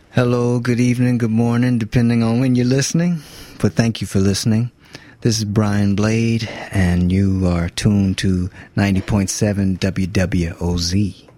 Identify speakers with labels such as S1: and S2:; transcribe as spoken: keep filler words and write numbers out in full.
S1: Hello, good evening, good morning, depending on when you're listening. But thank you for listening. This is Brian Blade, and you are tuned to ninety point seven W W O Z.